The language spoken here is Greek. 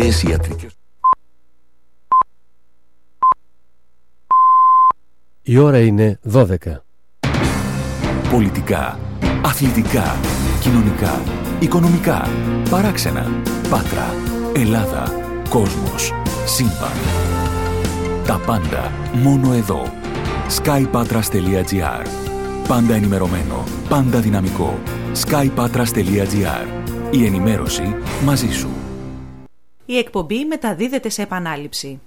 νέες ιατρικές. Η ώρα είναι 12. Πολιτικά, αθλητικά, κοινωνικά, οικονομικά, παράξενα, Πάτρα, Ελλάδα, κόσμος, σύμπαν. Τα πάντα μόνο εδώ. skypatras.gr. Πάντα ενημερωμένο, πάντα δυναμικό. skypatras.gr. Η ενημέρωση μαζί σου. Η εκπομπή μεταδίδεται σε επανάληψη.